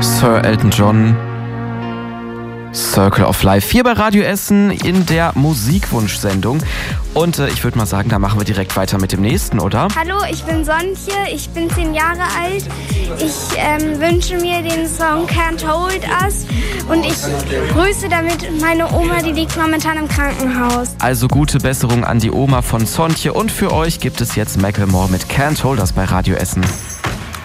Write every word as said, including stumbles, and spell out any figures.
Sir Elton John, Circle of Life, hier bei Radio Essen in der Musikwunsch-Sendung. Und äh, ich würde mal sagen, da machen wir direkt weiter mit dem nächsten, oder? Hallo, ich bin Sontje, ich bin zehn Jahre alt. Ich ähm, wünsche mir den Song Can't Hold Us und ich grüße damit meine Oma, die liegt momentan im Krankenhaus. Also gute Besserung an die Oma von Sontje und für euch gibt es jetzt Macklemore mit Can't Hold Us bei Radio Essen.